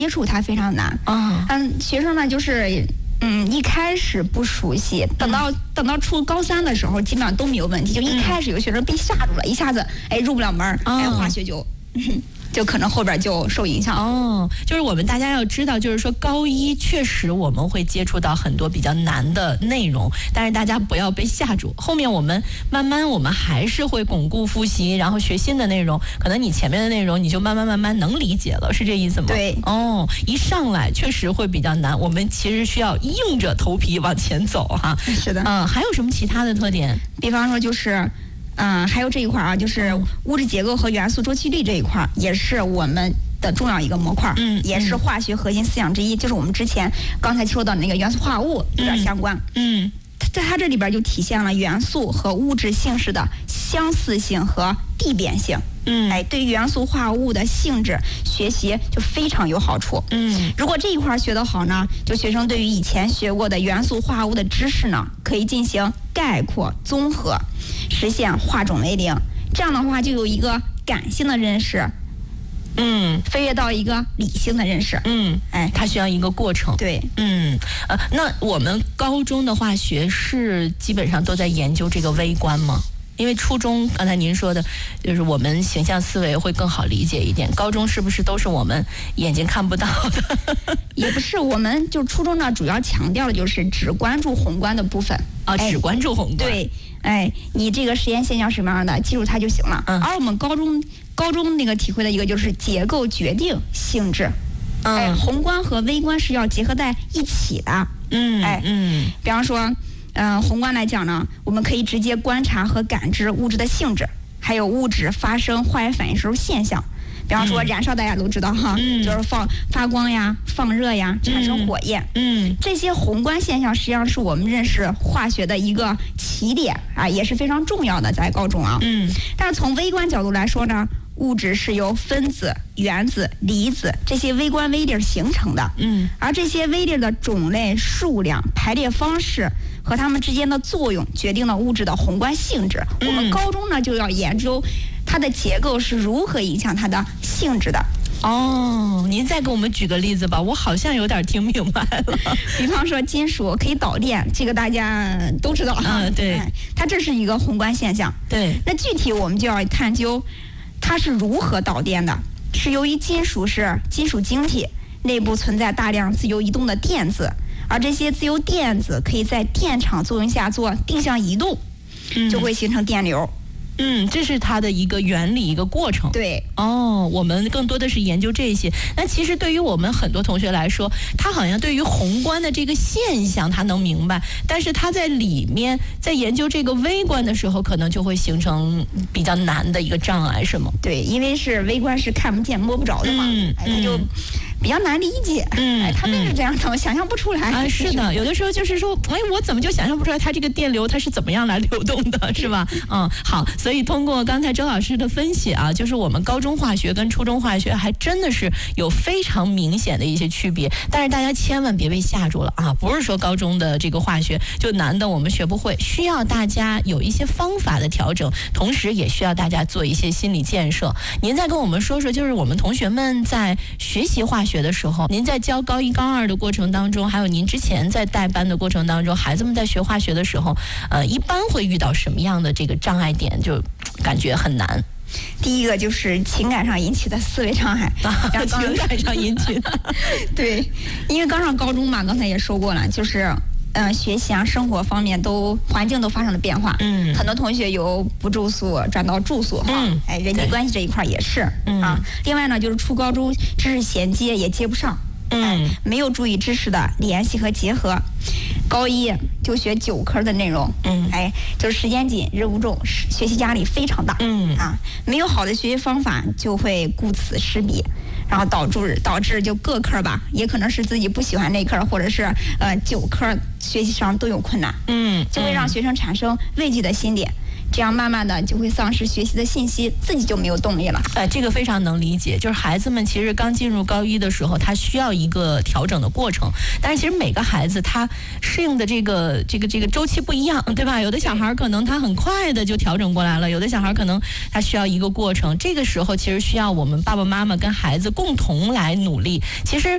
接触它非常难。学生呢就是一开始不熟悉，等到初高3的时候，基本上都没有问题。就一开始有学生被吓住了，一下子入不了门，化学就可能后边就受影响。 就是我们大家要知道，就是说高1确实我们会接触到很多比较难的内容，但是大家不要被吓住。后面我们慢慢我们还是会巩固复习，然后学新的内容。可能你前面的内容你就慢慢能理解了，是这意思吗？ 对。 一上来确实会比较难，我们其实需要硬着头皮往前走哈。 是的。 还有什么其他的特点？ 比方说就是。还有这一块啊，就是物质结构和元素周期率这一块，也是我们的重要一个模块，也是化学核心思想之一，就是我们之前刚才说到的那个元素化合物有点相关。在它这里边就体现了元素和物质性质的相似性和递变性。对于元素化合物的性质学习就非常有好处。如果这一块学得好呢，就学生对于以前学过的元素化合物的知识呢，可以进行概括综合，实现化种为零。这样的话就有一个感性的认识，飞跃到一个理性的认识。 它需要一个过程。 对。 那我们高中的化学是基本上都在研究这个微观吗？因为初中刚才您说的就是我们形象思维会更好理解一点，高中是不是都是我们眼睛看不到的？ 也不是，我们就初中呢主要强调的就是只关注宏观的部分。 只关注宏观。 对。你这个实验现象什么样的，记住它就行了。而我们高中那个体会的一个就是结构决定性质。宏观和微观是要结合在一起的。比方说宏观来讲呢，我们可以直接观察和感知物质的性质，还有物质发生化学反应时候现象。比方说燃烧，大家都知道哈，就是发光呀、放热呀、产生火焰。这些宏观现象实际上是我们认识化学的一个起点也是非常重要的，在高中啊。但是从微观角度来说呢，物质是由分子、原子、离子这些微观微粒形成的。而这些微粒的种类、数量、排列方式和它们之间的作用决定了物质的宏观性质。我们高中呢就要研究它的结构是如何影响它的性质的。 您再给我们举个例子吧，我好像有点听明白了。 比方说金属可以导电，这个大家都知道。 对。 它这是一个宏观现象。 对。 那具体我们就要探究它是如何导电的，是由于金属是金属晶体，内部存在大量自由移动的电子，而这些自由电子可以在电场作用下做定向移动，就会形成电流。 这是它的一个原理，一个过程。 对。 我们更多的是研究这些。那其实对于我们很多同学来说，他好像对于宏观的这个现象他能明白，但是他在里面在研究这个微观的时候，可能就会形成比较难的一个障碍，是吗？ 对，因为是微观是看不见摸不着的嘛，他就比较难理解。他为是这样的，我想象不出来。 是的，有的时候就是说，我怎么就想象不出来它这个电流它是怎么样来流动的，是吧？好，所以通过刚才周老师的分析就是我们高中化学跟初中化学还真的是有非常明显的一些区别，但是大家千万别被吓住了不是说高中的这个化学就难的我们学不会，需要大家有一些方法的调整，同时也需要大家做一些心理建设。您再跟我们说说，就是我们同学们在学习化学的时候，您在教高1、高2的过程当中，还有您之前在带班的过程当中，孩子们在学化学的时候，一般会遇到什么样的这个障碍点，就感觉很难？ 第一个就是情感上引起的思维障碍。 情感上引起的。 对，因为刚上高中嘛，刚才也说过了，就是学习生活方面环境都发生了变化。很多同学由不住宿转到住宿人际关系这一块也是另外呢，就是初高中知识衔接也接不上。没有注意知识的联系和结合，高1就学9科的内容，就是时间紧，任务重，学习压力非常大，没有好的学习方法就会顾此失彼，然后导致就各科吧，也可能是自己不喜欢那科，或者是9科学习上都有困难，就会让学生产生畏惧的心理。这样慢慢的就会丧失学习的信息，自己就没有动力了。 这个非常能理解，就是孩子们其实刚进入高1的时候，他需要一个调整的过程。但是其实每个孩子他适应的这个周期不一样，对吧？有的小孩可能他很快的就调整过来了，有的小孩可能他需要一个过程。这个时候其实需要我们爸爸妈妈跟孩子共同来努力。其实